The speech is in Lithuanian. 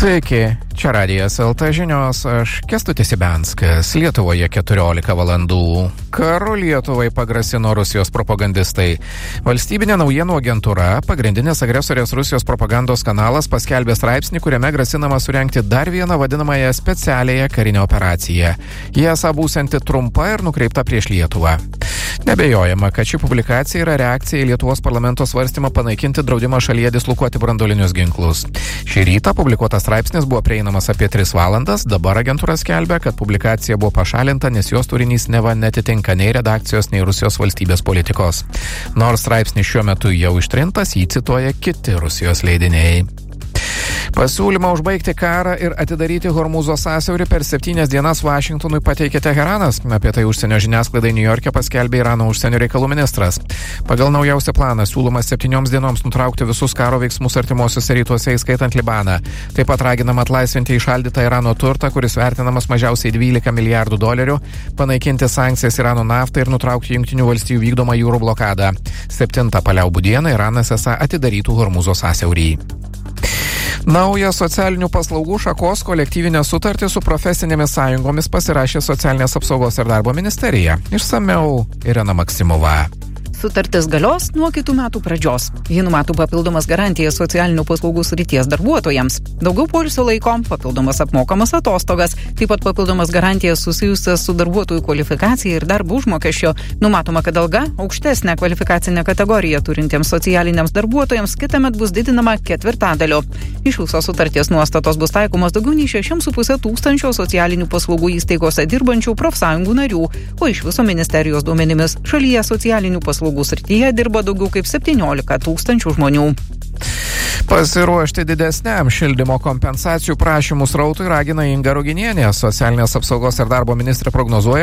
Sveiki, čia Radijas LT žinios, aš Kęstutis Ibenskas, Lietuvoje 14 valandų. Karu Lietuvai pagrasino Rusijos propagandistai. Valstybinė naujienų agentūra, pagrindinės agresorės Rusijos propagandos kanalas, paskelbė straipsnį, kuriame grasinama surengti dar vieną vadinamąją specialiąją karinę operaciją. Jie esą būsianti trumpa ir nukreipta prieš Lietuvą. Nebejojama, kad ši publikacija yra reakcija į Lietuvos parlamento svarstymą panaikinti draudimą šalyje dislokuoti branduolinius ginklus. Šį rytą publikuotas straipsnis buvo prieinamas apie 3 valandas, dabar agentūra skelbia, kad publikacija buvo pašalinta, nes jos turinys neva netitinka nei redakcijos, nei Rusijos valstybės politikos. Nors straipsnis šiuo metu jau ištrintas, jį cituoja kiti Rusijos leidiniai. Pasiūlymą užbaigti karą ir atidaryti Hormūzo sąsiaurį per 7 dienas Vašingtonui pateikė Teheranas. Apie tai užsienio žiniasklaidai Niujorke paskelbė Irano užsienio reikalų ministras. Pagal naujausią planą siūloma 7 dienoms nutraukti visus karo veiksmus artimuosiuose rytuose, įskaitant Libaną. Taip pat raginama atlaisvinti įšaldytą Irano turtą, kuris vertinamas mažiausiai $12 milijardų, panaikinti sankcijas Irano naftai ir nutraukti Jungtinių valstijų vykdomą jūrų blokadą. 7 paliaubų dieną Iranas esą atidarytų Hormūzo sąsiaurį. Naują socialinių paslaugų šakos kolektyvinę sutartį su profesinėmis sąjungomis pasirašė Socialinės apsaugos ir darbo ministerija. Išsamiau Irena Maksimova. Sutartis galios nuo kitų metų pradžios. Ji numato papildomas garantijas socialinių paslaugų srities darbuotojams. Daugiau poilsio laiko, papildomas apmokamas atostogas, taip pat papildomas garantijas susijusias su darbuotojų kvalifikacija ir darbo užmokesčio. Numatoma, kad alga aukštesnę kvalifikacinę kategoriją turintiems socialiniams darbuotojams kitąmet bus didinama 1/4. Iš viso sutarties nuostatos bus taikomos daugiau nei 6,5 tūkstančio socialinių paslaugų įstaigose dirbančių profsąjungų narių, o iš viso ministerijos duomenimis šalyje socialinių paslaugų srityje dirba daugiau kaip 17 tūkstančių žmonių. Pasiruošti didesniam šildymo kompensacijų prašymų srautui ragina Inga Ruginienė. Socialinės apsaugos ir darbo ministrė prognozuoja,